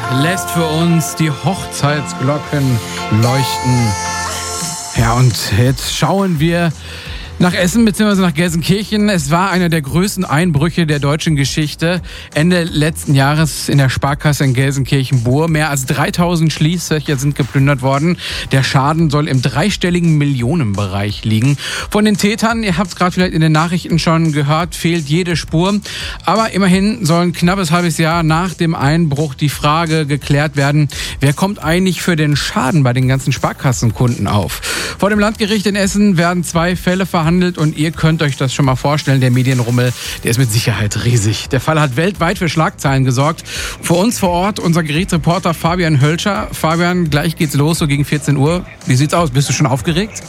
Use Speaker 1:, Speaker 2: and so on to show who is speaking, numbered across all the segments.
Speaker 1: lässt für uns die Hochzeitsglocken leuchten. Ja, und jetzt schauen wir nach Essen bzw. nach Gelsenkirchen. Es war einer der größten Einbrüche der deutschen Geschichte. Ende letzten Jahres in der Sparkasse in Gelsenkirchen-Bur. Mehr als 3000 Schließfächer sind geplündert worden. Der Schaden soll im dreistelligen Millionenbereich liegen. Von den Tätern, ihr habt es gerade vielleicht in den Nachrichten schon gehört, fehlt jede Spur. Aber immerhin soll ein knappes halbes Jahr nach dem Einbruch die Frage geklärt werden, wer kommt eigentlich für den Schaden bei den ganzen Sparkassenkunden auf? Vor dem Landgericht in Essen werden 2 Fälle verhandelt und ihr könnt euch das schon mal vorstellen, der Medienrummel, der ist mit Sicherheit riesig. Der Fall hat weltweit für Schlagzeilen gesorgt. Für uns vor Ort unser Gerichtsreporter Fabian Hölscher. Fabian, gleich geht's los, so gegen 14 Uhr. Wie sieht's aus? Bist du schon aufgeregt?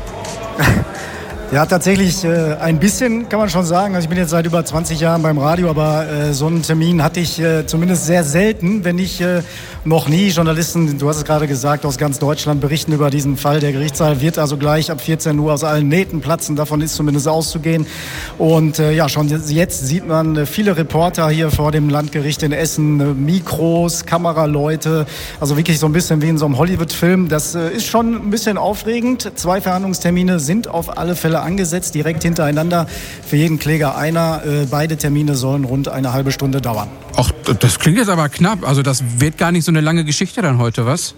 Speaker 2: Ja, tatsächlich ein bisschen, kann man schon sagen. Also ich bin jetzt seit über 20 Jahren beim Radio, aber so einen Termin hatte ich zumindest sehr selten, wenn nicht noch nie. Journalisten, du hast es gerade gesagt, aus ganz Deutschland berichten über diesen Fall. Der Gerichtssaal wird also gleich ab 14 Uhr aus allen Nähten platzen. Davon ist zumindest auszugehen. Und ja, schon jetzt sieht man viele Reporter hier vor dem Landgericht in Essen, Mikros, Kameraleute. Also wirklich so ein bisschen wie in so einem Hollywood-Film. Das ist schon ein bisschen aufregend. 2 Verhandlungstermine sind auf alle Fälle angesetzt, direkt hintereinander. Für jeden Kläger einer. Beide Termine sollen rund eine halbe Stunde dauern.
Speaker 1: Ach, das klingt jetzt aber knapp. Also das wird gar nicht so eine lange Geschichte dann heute, was?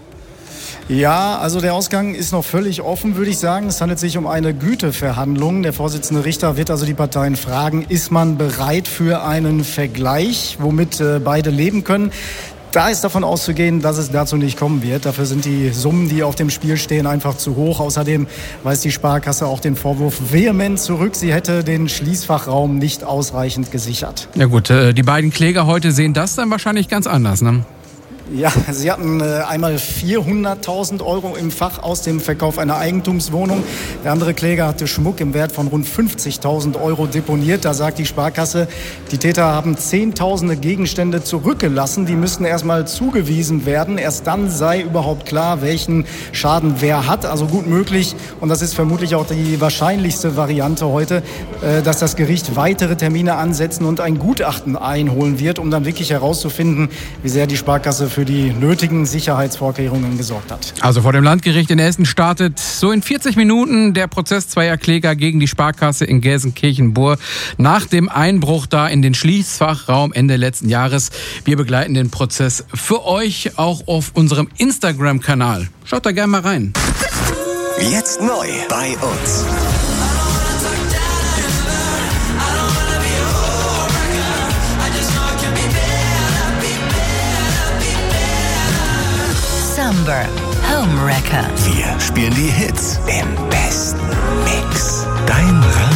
Speaker 2: Ja, also der Ausgang ist noch völlig offen, würde ich sagen. Es handelt sich um eine Güteverhandlung. Der Vorsitzende Richter wird also die Parteien fragen, ist man bereit für einen Vergleich, womit beide leben können? Da ist davon auszugehen, dass es dazu nicht kommen wird. Dafür sind die Summen, die auf dem Spiel stehen, einfach zu hoch. Außerdem weist die Sparkasse auch den Vorwurf vehement zurück, sie hätte den Schließfachraum nicht ausreichend gesichert.
Speaker 1: Ja gut, die beiden Kläger heute sehen das dann wahrscheinlich ganz anders, ne?
Speaker 2: Ja, sie hatten einmal 400.000 € im Fach aus dem Verkauf einer Eigentumswohnung. Der andere Kläger hatte Schmuck im Wert von rund 50.000 € deponiert. Da sagt die Sparkasse, die Täter haben Zehntausende Gegenstände zurückgelassen. Die müssten erstmal zugewiesen werden. Erst dann sei überhaupt klar, welchen Schaden wer hat. Also gut möglich, und das ist vermutlich auch die wahrscheinlichste Variante heute, dass das Gericht weitere Termine ansetzen und ein Gutachten einholen wird, um dann wirklich herauszufinden, wie sehr die Sparkasse für die nötigen Sicherheitsvorkehrungen gesorgt hat.
Speaker 1: Also vor dem Landgericht in Essen startet so in 40 Minuten der Prozess zweier Kläger gegen die Sparkasse in Gelsenkirchen-Bur nach dem Einbruch da in den Schließfachraum Ende letzten Jahres. Wir begleiten den Prozess für euch auch auf unserem Instagram-Kanal. Schaut da gerne mal rein.
Speaker 3: Jetzt neu bei uns.
Speaker 4: Summer Home Records.
Speaker 3: Wir spielen die Hits im Bett.